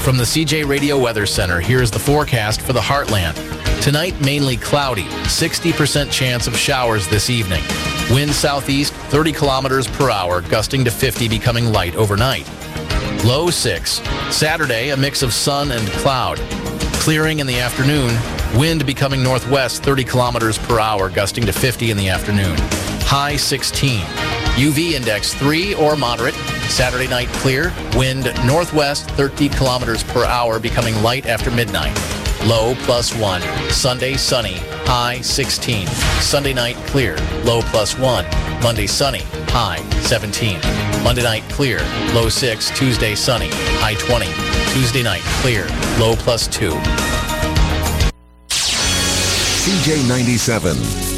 From the CJ Radio Weather Center, here's the forecast for the Heartland. Tonight, mainly cloudy, 60% chance of showers this evening. Wind southeast, 30 kilometers per hour, gusting to 50, becoming light overnight. Low 6. Saturday, a mix of sun and cloud. Clearing in the afternoon, wind becoming northwest, 30 kilometers per hour, gusting to 50 in the afternoon. High 16. UV index 3 or moderate. Saturday night clear, wind northwest, 30 kilometers per hour, becoming light after midnight. Low +1. Sunday sunny, high 16. Sunday night clear, low +1. Monday sunny, high 17. Monday night clear, low 6. Tuesday sunny, high 20. Tuesday night clear, low +2. CJ 97.